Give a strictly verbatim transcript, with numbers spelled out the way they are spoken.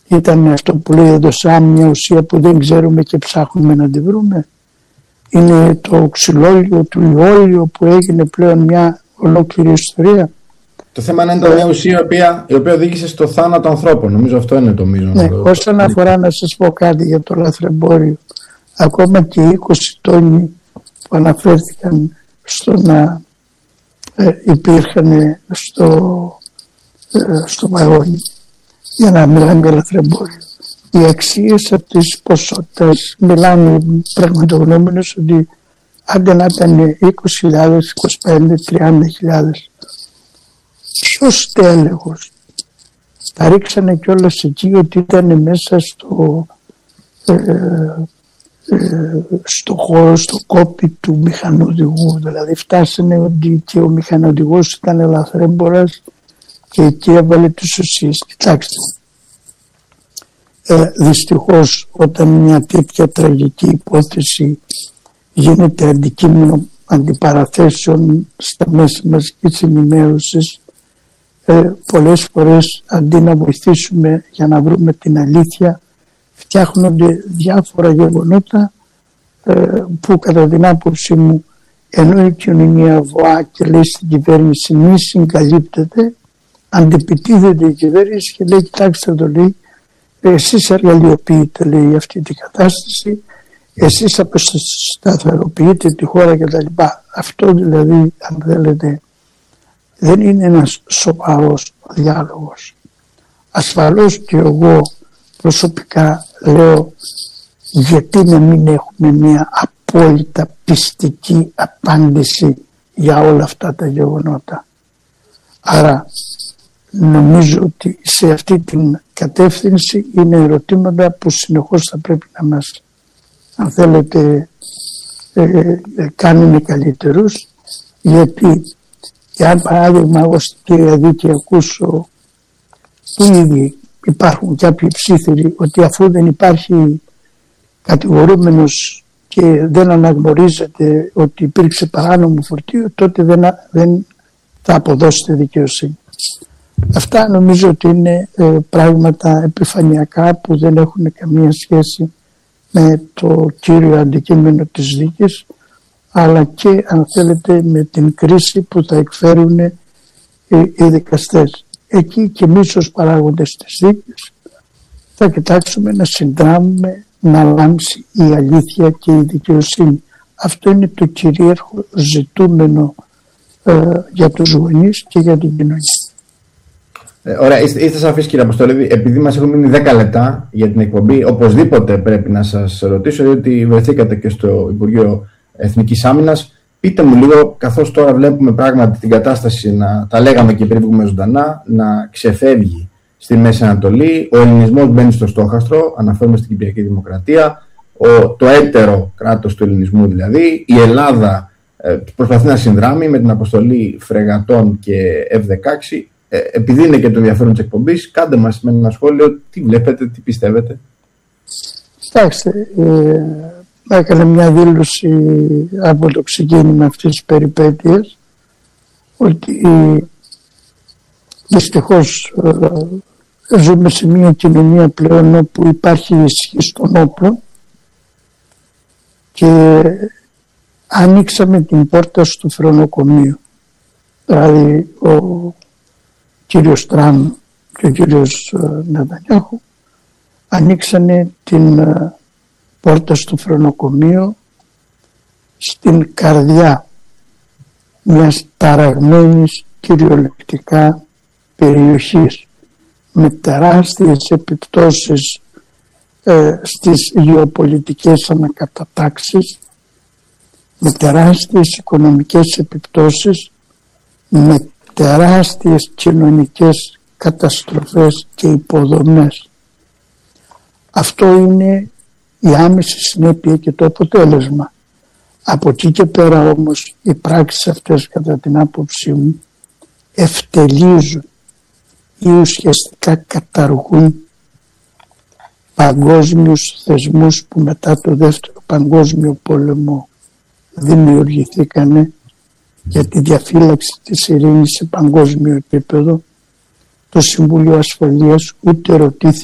Ήταν αυτό που λέει εδώ σαν μια ουσία που δεν ξέρουμε και ψάχνουμε να τη βρούμε. Είναι το ξυλόλιο του Ιόλιο που έγινε πλέον μια ολόκληρη ιστορία. Το θέμα είναι ήταν μια ουσία η οποία, η οποία οδήγησε στο θάνατο ανθρώπων. Νομίζω αυτό είναι το μείζον. Ναι, όσον αφορά να σας πω κάτι για το λαθρεμπόριο, ακόμα και οι είκοσι τόνοι που αναφέρθηκαν στο να ε, υπήρχαν στο, ε, στο βαγόνι, για να μιλάμε για λαθρεμπόριο. Οι αξίες αυτής της ποσότητας μιλάνε πραγματογνώμενος ότι άντε να ήταν είκοσι χιλιάδες, είκοσι πέντε, τριάντα χιλιάδες. Ποιος τέλεχος? Τα ρίξανε κιόλας εκεί ότι ήταν μέσα στο, ε, ε, στο χώρο, στο κόπι του μηχανοδηγού. Δηλαδή φτάσανε ότι και ο μηχανοδηγός ήταν λαθρέμπορας και εκεί έβαλε τις ουσίες. Κοιτάξτε, ε, δυστυχώς όταν μια τέτοια τραγική υπόθεση γίνεται αντικείμενο αντιπαραθέσεων στα μέσα μαζικής ενημέρωσης, ε, πολλές φορές αντί να βοηθήσουμε για να βρούμε την αλήθεια, φτιάχνονται διάφορα γεγονότα ε, που κατά την άποψή μου, ενώ η κοινωνία βοά και λέει στην κυβέρνηση μη συγκαλύπτεται, αντιπιτίθεται η κυβέρνηση και λέει κοιτάξτε το λέει, εσείς εργαλειοποιείτε λέει αυτή την κατάσταση, εσείς αποσταθεροποιείτε τη χώρα κτλ. Αυτό δηλαδή αν θέλετε δεν είναι ένας σοβαρός διάλογος. Ασφαλώς και εγώ προσωπικά λέω γιατί να μην έχουμε μια απόλυτα πιστική απάντηση για όλα αυτά τα γεγονότα. Άρα νομίζω ότι σε αυτή την κατεύθυνση είναι ερωτήματα που συνεχώς θα πρέπει να μας, αν θέλετε, ε, ε, κάνουν καλύτερους, γιατί για παράδειγμα εγώ στην κυρία Δίκη ακούσω ήδη υπάρχουν κάποιοι ψήθυροι ότι αφού δεν υπάρχει κατηγορούμενος και δεν αναγνωρίζεται ότι υπήρξε παράνομο φορτίο, τότε δεν, δεν θα αποδώσετε δικαιοσύνη. Αυτά νομίζω ότι είναι ε, πράγματα επιφανειακά που δεν έχουν καμία σχέση με το κύριο αντικείμενο της δίκης, αλλά και αν θέλετε με την κρίση που θα εκφέρουν οι, οι δικαστές. Εκεί και εμείς ως παράγοντες της δίκης θα κοιτάξουμε να συνδράμουμε να λάμψει η αλήθεια και η δικαιοσύνη. Αυτό είναι το κυρίαρχο ζητούμενο ε, για τους γονείς και για την κοινωνία. Ε, ωραία, είστε, είστε σαφείς κύριε Αποστολίδη. Επειδή μας έχουν μείνει δέκα λεπτά για την εκπομπή, οπωσδήποτε πρέπει να σας ρωτήσω, διότι βρεθήκατε και στο Υπουργείο Εθνικής Άμυνας. Πείτε μου λίγο, καθώς τώρα βλέπουμε πράγματι την κατάσταση, να τα λέγαμε και πριν βγούμε ζωντανά, να ξεφεύγει στη Μέση Ανατολή, ο ελληνισμός μπαίνει στο στόχαστρο, αναφέρομαι στην Κυπριακή Δημοκρατία, ο, το έτερο κράτος του ελληνισμού δηλαδή, η Ελλάδα ε, προσπαθεί να συνδράμει με την αποστολή φρεγατών και εφ δεκαέξι. Ε, επειδή είναι και το ενδιαφέρον της εκπομπής, κάντε μας με ένα σχόλιο τι βλέπετε, τι πιστεύετε. Κοιτάξτε, ε, έκανε μια δήλωση από το ξεκίνημα αυτής της περιπέτειας ότι δυστυχώς ε, ζούμε σε μια κοινωνία πλέον όπου υπάρχει ισχύ στον όπλο και ανοίξαμε την πόρτα στο φρονοκομείο. Δηλαδή ο κύριος Τραμπ και ο κύριος Νετανιάχου ανοίξανε την πόρτα στο φρονοκομείο στην καρδιά μιας ταραγμένης κυριολεκτικά περιοχής με τεράστιες επιπτώσεις ε, στις γεωπολιτικές ανακατατάξεις, με τεράστιες οικονομικές επιπτώσεις, με τεράστιες κοινωνικές καταστροφές και υποδομές. Αυτό είναι η άμεση συνέπεια και το αποτέλεσμα. Από εκεί και πέρα όμως οι πράξεις αυτές κατά την άποψή μου ευτελίζουν ή ουσιαστικά καταργούν παγκόσμιους θεσμούς που μετά το δεύτερο παγκόσμιο πόλεμο δημιουργηθήκανε για τη διαφύλαξη της ειρήνης σε παγκόσμιο επίπεδο. Το Συμβούλιο Ασφαλείας ούτε ρωτήθηκε